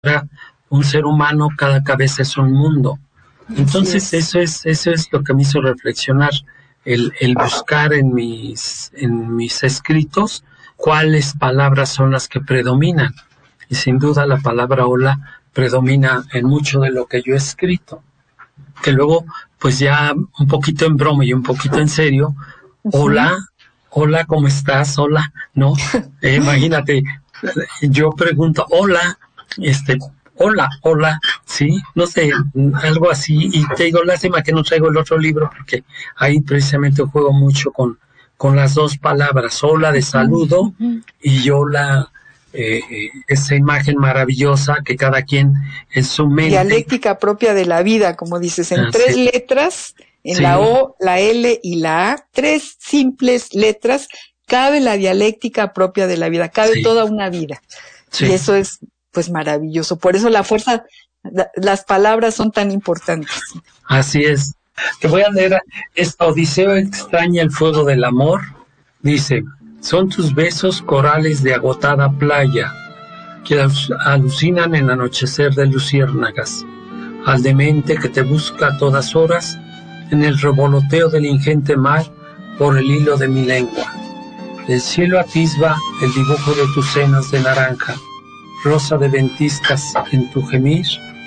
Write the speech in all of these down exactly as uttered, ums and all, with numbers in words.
un ser humano, cada cabeza es un mundo. Entonces eso es, eso es lo que me hizo reflexionar, el, el buscar en mis, en mis escritos cuáles palabras son las que predominan. Y sin duda la palabra hola predomina en mucho de lo que yo he escrito. Que luego, pues ya un poquito en broma y un poquito en serio, hola, hola, ¿cómo estás? Hola, ¿no? Eh, imagínate, yo pregunto, hola, este, hola, hola, sí, no sé, algo así, y te digo, lástima que no traigo el otro libro, porque ahí precisamente juego mucho con, con las dos palabras, hola de saludo y hola, eh, esa imagen maravillosa que cada quien en su mente. Dialéctica propia de la vida, como dices, en ah, tres sí. letras, en Sí. la O, la L y la A, tres simples letras, cabe la dialéctica propia de la vida, cabe Sí. toda una vida. Sí. Y eso es, pues, maravilloso. Por eso la fuerza, la, las palabras son tan importantes. Así es. Te voy a leer esta Odiseo extraña el fuego del amor. Dice, son tus besos corales de agotada playa que alucinan en anochecer de luciérnagas, al demente que te busca a todas horas en el revoloteo del ingente mar por el hilo de mi lengua. El cielo atisba el dibujo de tus senos de naranja, rosa de ventiscas en tu gemir,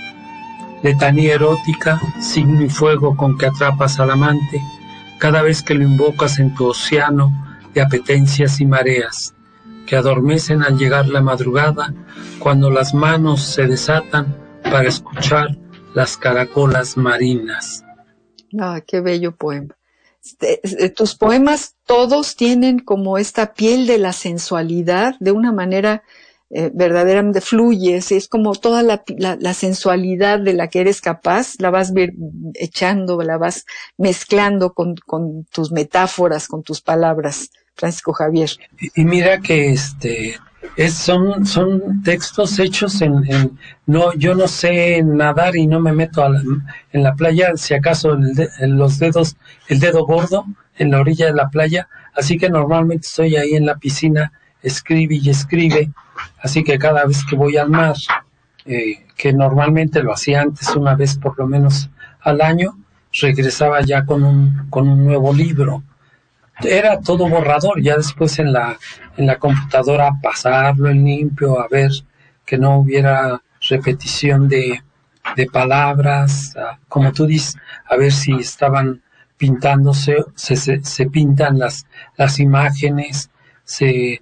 letanía erótica, signo y fuego con que atrapas al amante cada vez que lo invocas en tu océano de apetencias y mareas, que adormecen al llegar la madrugada cuando las manos se desatan para escuchar las caracolas marinas. Ah, qué bello poema. Este, tus poemas todos tienen como esta piel de la sensualidad de una manera eh, verdaderamente fluyes, es como toda la, la, la sensualidad de la que eres capaz, la vas ver, echando, la vas mezclando con, con tus metáforas, con tus palabras, Francisco Javier. Y, y mira que este es, son, son textos hechos en, en no, yo no sé nadar y no me meto a la, en la playa, si acaso el de, en los dedos, el dedo gordo en la orilla de la playa, así que normalmente estoy ahí en la piscina, escribe y escribe, así que cada vez que voy al mar, eh, que normalmente lo hacía antes una vez por lo menos al año, regresaba ya con un, con un nuevo libro. Era todo borrador, ya después en la en la computadora pasarlo en limpio, a ver que no hubiera repetición de, de palabras, a, como tú dices, a ver si estaban pintándose, se, se, se pintan las las imágenes, se y,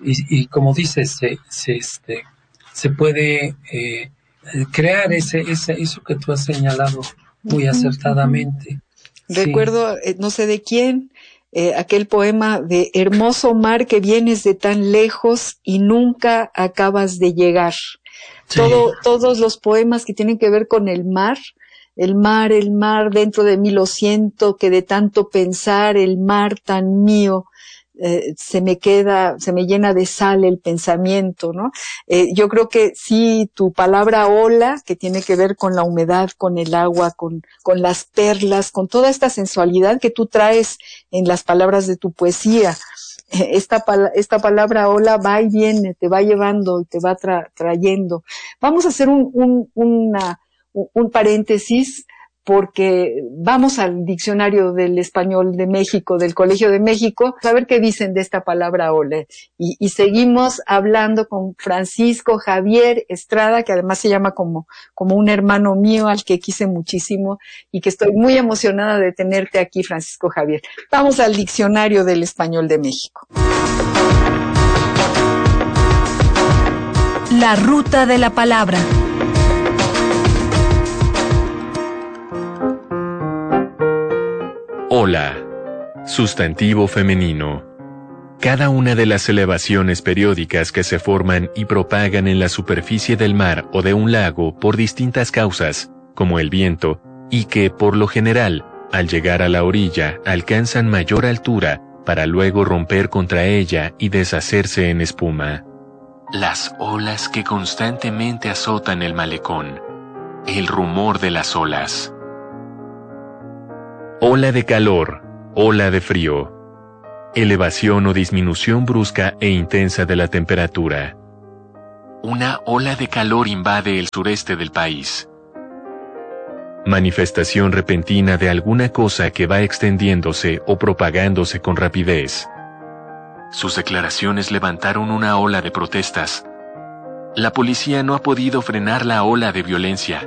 y como dices, se se este se puede eh, crear ese ese eso que tú has señalado muy acertadamente. Recuerdo, sí. eh, no sé de quién, Eh, aquel poema de hermoso mar que vienes de tan lejos y nunca acabas de llegar. Sí. Todo, todos los poemas que tienen que ver con el mar, el mar, el mar, dentro de mí lo siento, que de tanto pensar, el mar tan mío, eh, se me queda, se me llena de sal el pensamiento, ¿no? Eh, yo creo que sí, tu palabra ola, que tiene que ver con la humedad, con el agua, con, con las perlas, con toda esta sensualidad que tú traes en las palabras de tu poesía. Eh, esta, esta palabra ola va y viene, te va llevando y te va tra trayendo. Vamos a hacer un, un, una, un paréntesis, porque vamos al diccionario del español de México, del Colegio de México, a ver qué dicen de esta palabra ola. Y, y seguimos hablando con Francisco Javier Estrada, que además se llama como, como un hermano mío al que quise muchísimo y que estoy muy emocionada de tenerte aquí, Francisco Javier. Vamos al diccionario del español de México. La ruta de la palabra. Ola, sustantivo femenino. Cada una de las elevaciones periódicas que se forman y propagan en la superficie del mar o de un lago por distintas causas, como el viento, y que, por lo general, al llegar a la orilla, alcanzan mayor altura para luego romper contra ella y deshacerse en espuma. Las olas que constantemente azotan el malecón. El rumor de las olas. Ola de calor, ola de frío. Elevación o disminución brusca e intensa de la temperatura. una ola de calor invade el sureste del país. Manifestación repentina de alguna cosa que va extendiéndose o propagándose con rapidez. Sus declaraciones levantaron una ola de protestas. La policía no ha podido frenar la ola de violencia.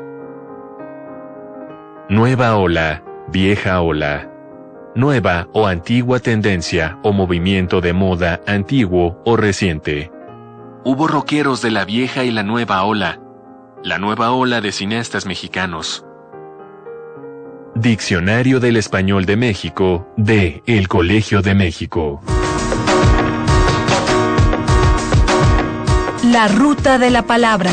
Nueva ola, vieja ola. Nueva o antigua tendencia o movimiento de moda antiguo o reciente. Hubo rockeros de la vieja y la nueva ola. La nueva ola de cineastas mexicanos. Diccionario del Español de México, de El Colegio de México. La ruta de la palabra.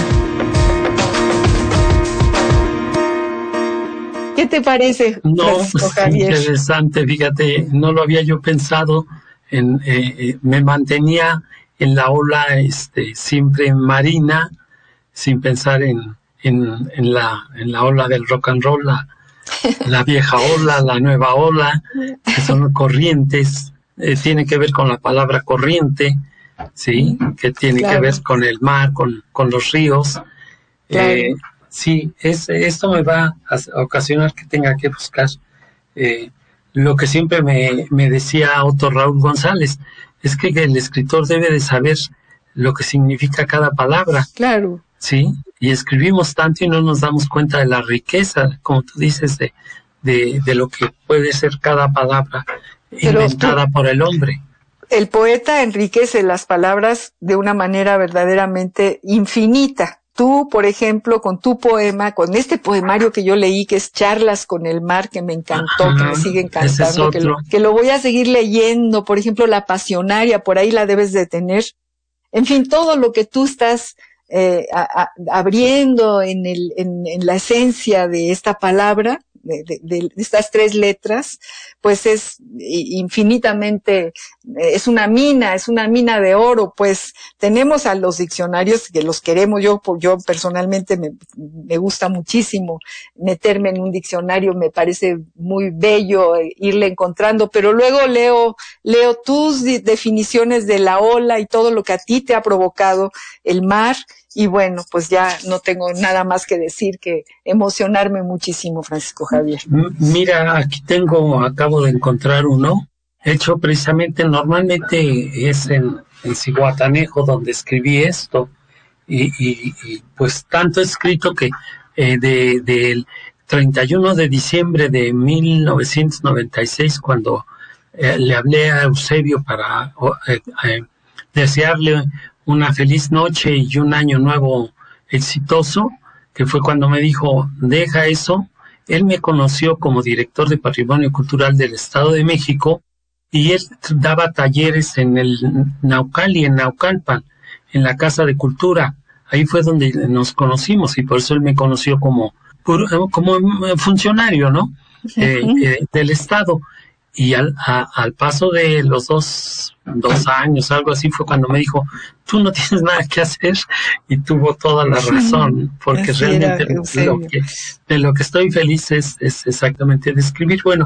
¿Qué te parece, No, Francisco pues, Javier? interesante, fíjate, no lo había yo pensado, en, eh, eh, me mantenía en la ola este, siempre marina, sin pensar en, en, en, la, en la ola del rock and roll, la, la vieja ola, la nueva ola, que son corrientes, eh, tiene que ver con la palabra corriente, sí, que tiene Claro. que ver con el mar, con, con los ríos. Claro. Eh, sí, es, esto me va a ocasionar que tenga que buscar eh, lo que siempre me, me decía Otto Raúl González, es que el escritor debe de saber lo que significa cada palabra, Claro. ¿sí? Y escribimos tanto y no nos damos cuenta de la riqueza, como tú dices, de, de, de lo que puede ser cada palabra Pero inventada tú- por el hombre. El poeta enriquece las palabras de una manera verdaderamente infinita. Tú, por ejemplo, con tu poema, con este poemario que yo leí, que es Charlas con el mar, que me encantó, Ajá, que me sigue ese es encantando, que lo, otro. que lo voy a seguir leyendo. Por ejemplo, La Pasionaria, por ahí la debes de tener. En fin, todo lo que tú estás eh, a, a, abriendo en, el, en, en la esencia de esta palabra, de, de, de estas tres letras, pues es infinitamente, es una mina, es una mina de oro. Pues tenemos a los diccionarios que los queremos. Yo, yo personalmente me, me gusta muchísimo meterme en un diccionario, me parece muy bello irle encontrando, pero luego leo, leo tus definiciones de la ola y todo lo que a ti te ha provocado el mar. Y bueno, pues ya no tengo nada más que decir que emocionarme muchísimo, Francisco Javier. M- Mira, aquí tengo, acabo de encontrar uno, hecho precisamente, normalmente es en, en Cihuatanejo donde escribí esto, y, y, y pues tanto escrito que eh, de, del treinta y uno de diciembre de mil novecientos noventa y seis, cuando eh, le hablé a Eusebio para eh, eh, desearle una feliz noche y un año nuevo exitoso, que fue cuando me dijo, deja eso. Él me conoció como director de Patrimonio Cultural del Estado de México y él daba talleres en el Naucali, en Naucalpan, en la Casa de Cultura. Ahí fue donde nos conocimos y por eso él me conoció como, como funcionario, ¿no? Eh, eh, del Estado. Y al, a, al paso de los dos, dos años, algo así, fue cuando me dijo, tú no tienes nada que hacer, y tuvo toda la razón, porque Así realmente era, lo que, de lo que estoy feliz es, es exactamente de escribir. Bueno,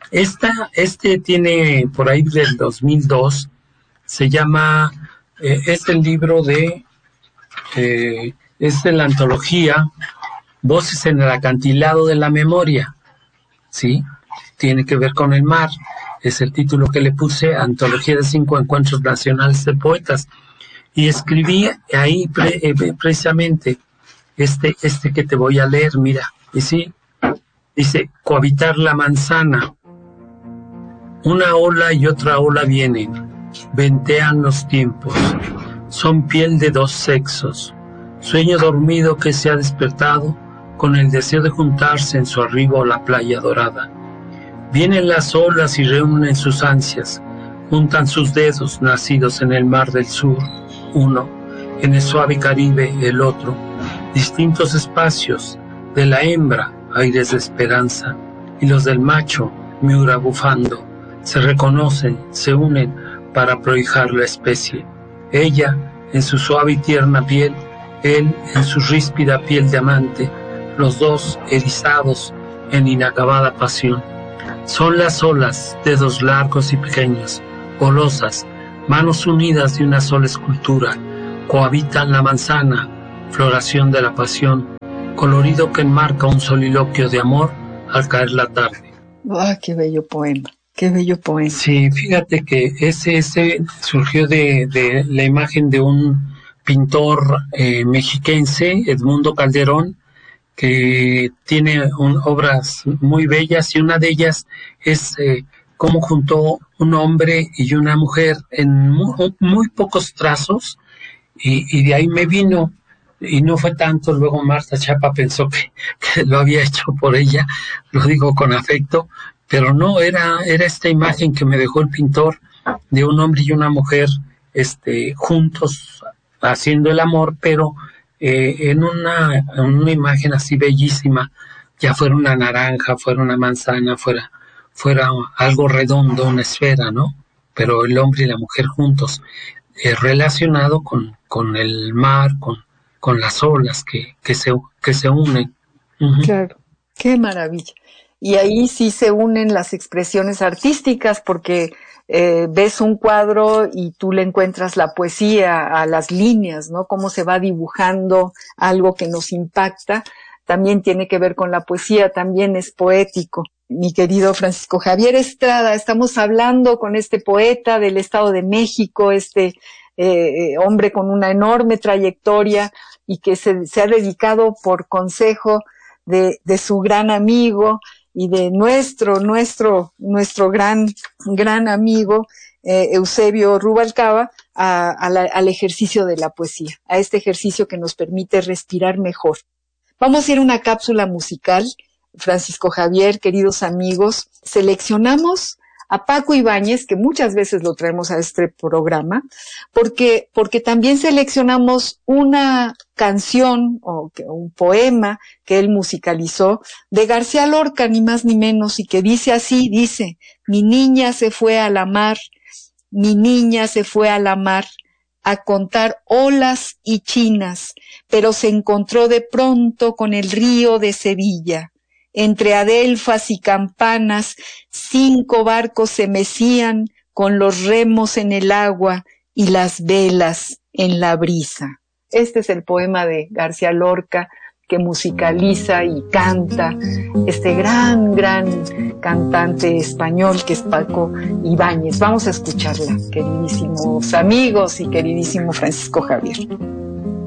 esta, este tiene por ahí del dos mil dos, se llama, eh, es el libro de, eh, es de la antología Voces en el acantilado de la memoria, ¿sí? Tiene que ver con el mar, es el título que le puse, Antología de Cinco Encuentros Nacionales de Poetas, y escribí ahí pre, eh, precisamente este, este que te voy a leer, mira, y sí, dice, cohabitar la manzana, una ola y otra ola vienen, ventean los tiempos, son piel de dos sexos, sueño dormido que se ha despertado con el deseo de juntarse en su arribo a la playa dorada. Vienen las olas y reúnen sus ansias, juntan sus dedos nacidos en el mar del sur, uno, en el suave Caribe el otro, distintos espacios, de la hembra, aires de esperanza, y los del macho, miura bufando, se reconocen, se unen para prohijar la especie. Ella, en su suave y tierna piel, él, en su ríspida piel de amante, los dos erizados en inacabada pasión. Son las olas, dedos largos y pequeños, golosas, manos unidas de una sola escultura, cohabitan la manzana, floración de la pasión, colorido que enmarca un soliloquio de amor al caer la tarde. ¡Ah, qué bello poema! ¡Qué bello poema! Sí, fíjate que ese, ese surgió de, de la imagen de un pintor eh, mexiquense, Edmundo Calderón, que tiene un, obras muy bellas, y una de ellas es eh, cómo juntó un hombre y una mujer en muy, muy pocos trazos, y, y de ahí me vino, y no fue tanto. Luego Marta Chapa pensó que, que lo había hecho por ella, lo digo con afecto, pero no, era, era esta imagen que me dejó el pintor de un hombre y una mujer este, juntos haciendo el amor, pero eh, en, una, en una imagen así bellísima, ya fuera una naranja, fuera una manzana, fuera, fuera algo redondo, una esfera, ¿no? Pero el hombre y la mujer juntos, eh, relacionado con, con el mar, con, con las olas que, que, se, que se unen. Uh-huh. Claro, qué maravilla. Y ahí sí se unen las expresiones artísticas, porque eh, ves un cuadro y tú le encuentras la poesía a las líneas, ¿no? Cómo se va dibujando algo que nos impacta. También tiene que ver con la poesía, también es poético. Mi querido Francisco Javier Estrada, estamos hablando con este poeta del Estado de México, este eh, hombre con una enorme trayectoria y que se, se ha dedicado por consejo de, de su gran amigo y de nuestro, nuestro, nuestro gran, gran amigo, eh, Eusebio Rubalcaba, a, a la, al ejercicio de la poesía, a este ejercicio que nos permite respirar mejor. Vamos a ir a una cápsula musical, Francisco Javier, queridos amigos. Seleccionamos a Paco Ibáñez, que muchas veces lo traemos a este programa, porque, porque también seleccionamos una canción o un poema que él musicalizó de García Lorca, ni más ni menos, y que dice así, dice: mi niña se fue a la mar, mi niña se fue a la mar a contar olas y chinas, pero se encontró de pronto con el río de Sevilla. Entre adelfas y campanas, cinco barcos se mecían con los remos en el agua y las velas en la brisa. Este es el poema de García Lorca que musicaliza y canta este gran, gran cantante español que es Paco Ibáñez. Vamos a escucharla, queridísimos amigos y queridísimo Francisco Javier.